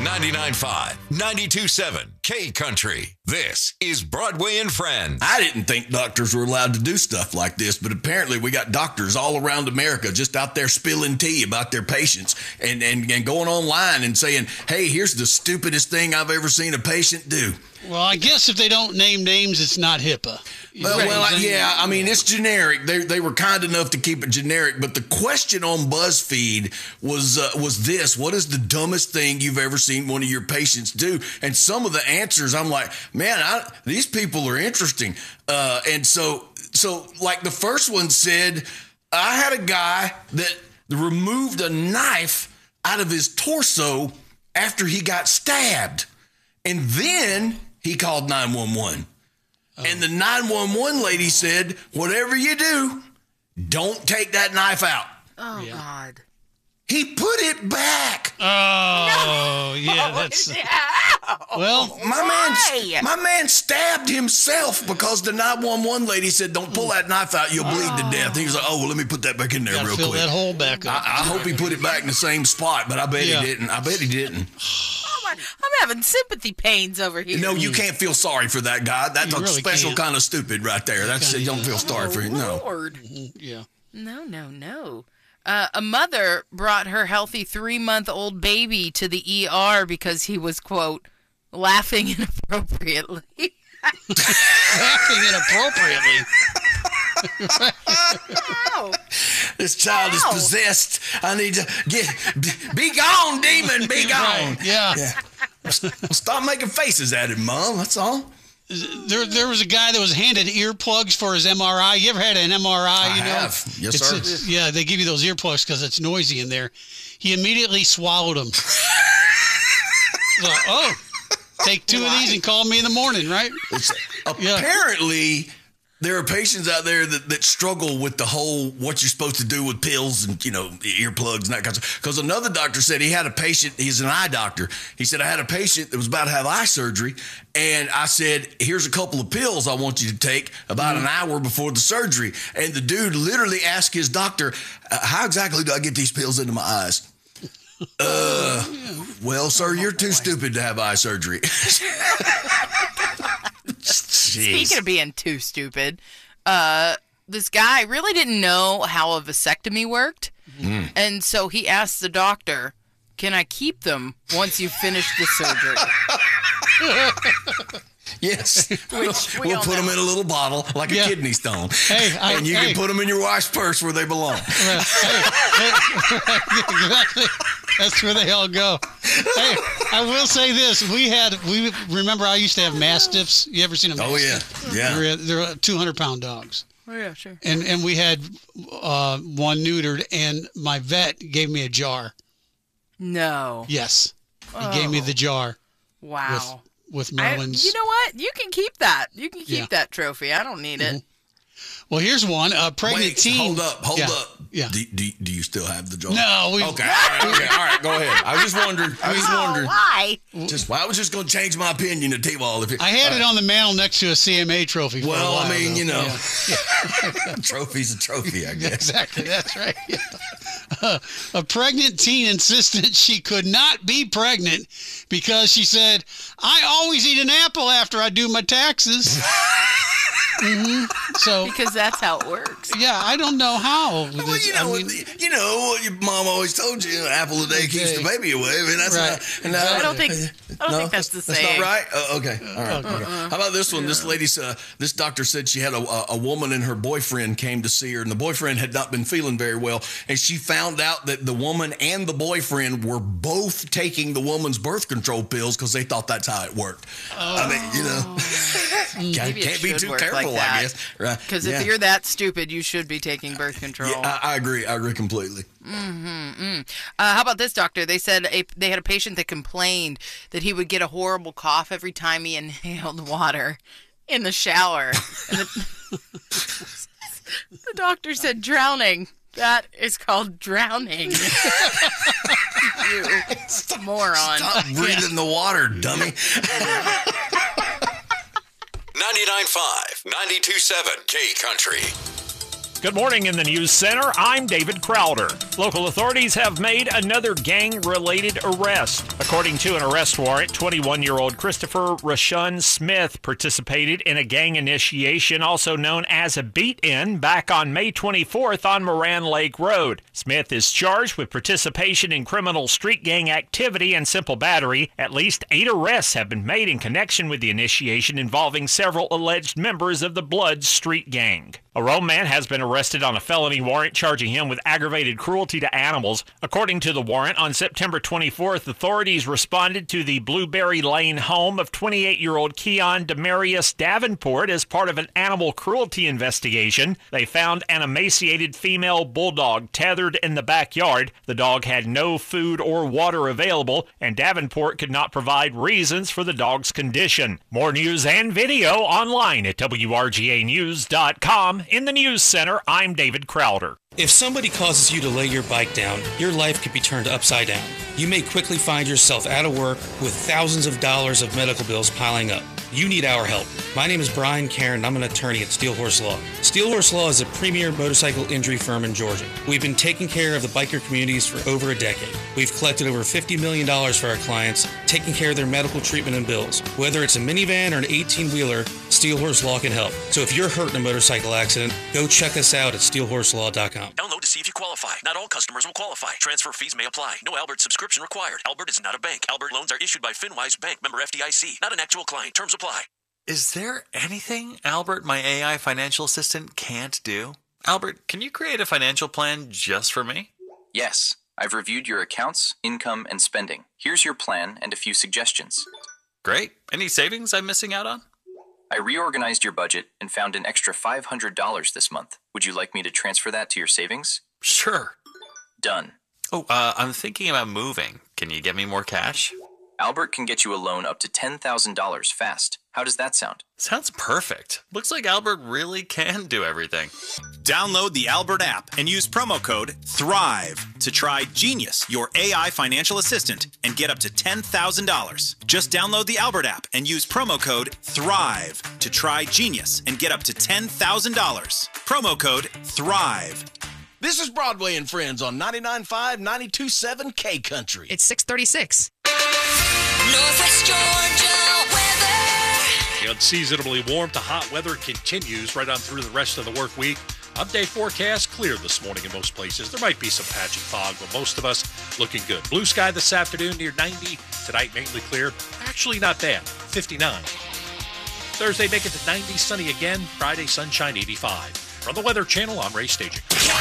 99.5, 92.7 K Country. This is Broadway and Friends. I didn't think doctors were allowed to do stuff like this, but apparently we got doctors all around America just out there spilling tea about their patients and going online and saying, hey, here's the stupidest thing I've ever seen a patient do. Well, I guess if they don't name names, it's not HIPAA. I mean, it's generic. They were kind enough to keep it generic, but the question on BuzzFeed was this: what is the dumbest thing you've ever seen one of your patients do? And some of the answers, I'm like, man, these people are interesting. And so like the first one said, I had a guy that removed a knife out of his torso after he got stabbed, and then he called 911. And the 911 lady said, whatever you do, don't take that knife out. Oh, yeah. God. He put it back. Oh, no. Yeah, that's... Well, my man stabbed himself because the 911 lady said, don't pull that knife out, you'll bleed to death. He was like, oh, well, let me put that back in there real quick. Fill that hole back up. I hope he put it back in the same spot, but I bet he didn't. I'm having sympathy pains over here. No, you can't feel sorry for that guy. That's a special kind of stupid right there. You don't feel sorry for him. No. Lord. Yeah. No. A mother brought her healthy 3-month-old baby to the ER because he was, quote, laughing inappropriately. Laughing inappropriately. This child is possessed. I need to be gone, demon, be gone. Right. Yeah. Stop making faces at him, Mom. That's all. There was a guy that was handed earplugs for his MRI. You ever had an MRI? I have. Yes, sir. Yeah, they give you those earplugs because it's noisy in there. He immediately swallowed them. Like, take 2 of these and call me in the morning, right? Apparently, there are patients out there that struggle with the whole what you're supposed to do with pills and, earplugs and that kind of stuff. Because another doctor said he had a patient, he's an eye doctor. He said, I had a patient that was about to have eye surgery. And I said, here's a couple of pills I want you to take about an hour before the surgery. And the dude literally asked his doctor, how exactly do I get these pills into my eyes? Well, sir, you're too stupid to have eye surgery. Speaking of being too stupid, this guy really didn't know how a vasectomy worked. And so he asked the doctor, can I keep them once you finish the surgery? Yes. We'll put them in a little bottle like a kidney stone. And you can put them in your wife's purse where they belong. Exactly. That's where they all go. Hey, I will say this. We remember I used to have Mastiffs. You ever seen a Mastiff? Oh, yeah. They're 200-pound dogs. Oh, yeah, sure. And we had one neutered, and my vet gave me a jar. No. Yes. He gave me the jar. Wow. With Merlin's. You know what? You can keep that. You can keep that trophy. I don't need it. Well, here's one. A pregnant teen. Hold up. Yeah. Do you still have the jar? No. Okay. All right. Go ahead. I was just wondering. Why? I was just going to change my opinion to T-Ball. I had it on the mantle next to a CMA trophy. For a while, I mean, though. Trophy's a trophy, I guess. Exactly. That's right. Yeah. A pregnant teen insisted she could not be pregnant because she said, I always eat an apple after I do my taxes. So because that's how it works. Yeah, I don't know how. Well, your mom always told you, an apple a day keeps the baby away. I mean, that's right. I don't think that's the same. That's not right. Okay. All right. Okay. How about this one? This lady, this doctor said she had a woman and her boyfriend came to see her, and the boyfriend had not been feeling very well, and she found out that the woman and the boyfriend were both taking the woman's birth control pills because they thought that's how it worked. I mean, can't be too careful. Like I guess, right? Because if you're that stupid, you should be taking birth control. Yeah, I agree. I agree completely. How about this, doctor? They said they had a patient that complained that he would get a horrible cough every time he inhaled water in the shower. And the doctor said drowning. That is called drowning. You moron. Stop breathing the water, dummy. 99.5, 92.7 K Country. Good morning in the News Center. I'm David Crowder. Local authorities have made another gang-related arrest. According to an arrest warrant, 21-year-old Christopher Rashun Smith participated in a gang initiation, also known as a beat-in, back on May 24th on Moran Lake Road. Smith is charged with participation in criminal street gang activity and simple battery. At least 8 arrests have been made in connection with the initiation involving several alleged members of the Blood Street Gang. A Rome man has been arrested on a felony warrant charging him with aggravated cruelty to animals. According to the warrant, on September 24th, authorities responded to the Blueberry Lane home of 28-year-old Keon Demarius Davenport as part of an animal cruelty investigation. They found an emaciated female bulldog tethered in the backyard. The dog had no food or water available, and Davenport could not provide reasons for the dog's condition. More news and video online at WRGAnews.com. In the News Center, I'm David Crowder. If somebody causes you to lay your bike down, your life could be turned upside down. You may quickly find yourself out of work with thousands of dollars of medical bills piling up. You need our help. My name is Brian Cairn, and I'm an attorney at Steel Horse Law. Steel Horse Law is a premier motorcycle injury firm in Georgia. We've been taking care of the biker communities for over a decade. We've collected over $50 million for our clients, taking care of their medical treatment and bills. Whether it's a minivan or an 18-wheeler, Steel Horse Law can help. So if you're hurt in a motorcycle accident, go check us out at steelhorselaw.com. Download to see if you qualify. Not all customers will qualify. Transfer fees may apply. No Albert subscription required. Albert is not a bank. Albert loans are issued by FinWise Bank, member FDIC. Not an actual client. Terms apply. Is there anything Albert, my AI financial assistant, can't do? Albert, can you create a financial plan just for me? Yes. I've reviewed your accounts, income, and spending. Here's your plan and a few suggestions. Great. Any savings I'm missing out on? I reorganized your budget and found an extra $500 this month. Would you like me to transfer that to your savings? Sure. Done. Oh, I'm thinking about moving. Can you get me more cash? Albert can get you a loan up to $10,000 fast. How does that sound? Sounds perfect. Looks like Albert really can do everything. Download the Albert app and use promo code THRIVE to try Genius, your AI financial assistant, and get up to $10,000. Just download the Albert app and use promo code THRIVE to try Genius and get up to $10,000. Promo code THRIVE. This is Broadway and Friends on 99.5, 92.7 K Country. It's 6:36. Northwest Georgia weather. The unseasonably warm to hot weather continues right on through the rest of the work week. Update forecast clear this morning in most places. There might be some patchy fog, but most of us looking good. Blue sky this afternoon near 90. Tonight mainly clear. Actually not bad. 59. Thursday make it to 90, sunny again. Friday sunshine 85. From the Weather Channel, I'm Ray Staging.